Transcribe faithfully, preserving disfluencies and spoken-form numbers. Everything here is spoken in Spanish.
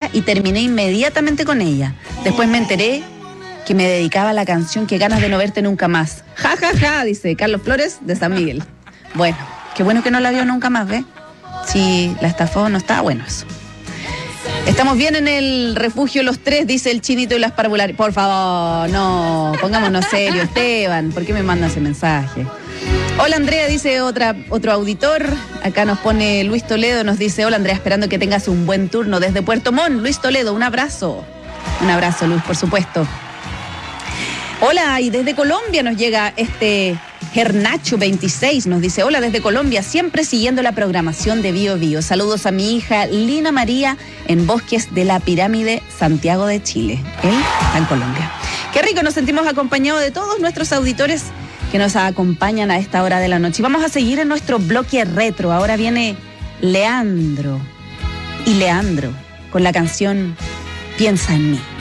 y terminé inmediatamente con ella. Después me enteré que me dedicaba a la canción Qué ganas de no verte nunca más. Ja, ja, ja, dice Carlos Flores de San Miguel. Bueno, qué bueno que no la vio nunca más, ¿ves? Si la estafó, no estaba bueno eso. Estamos bien en el refugio los tres, dice el Chinito y las parvularias. Por favor, no, pongámonos serios, Esteban. ¿Por qué me manda ese mensaje? Hola Andrea, dice otra, otro auditor. Acá nos pone Luis Toledo, nos dice: hola Andrea, esperando que tengas un buen turno desde Puerto Montt. Luis Toledo, un abrazo. Un abrazo, Luis, por supuesto. Hola, y desde Colombia nos llega este Gernacho veintiséis, nos dice: hola desde Colombia, siempre siguiendo la programación de Bio Bio. Saludos a mi hija Lina María en Bosques de la Pirámide, Santiago de Chile. Él está en Colombia. Qué rico, nos sentimos acompañados de todos nuestros auditores que nos acompañan a esta hora de la noche. Y vamos a seguir en nuestro bloque retro. Ahora viene Leandro y Leandro con la canción Piensa en mí.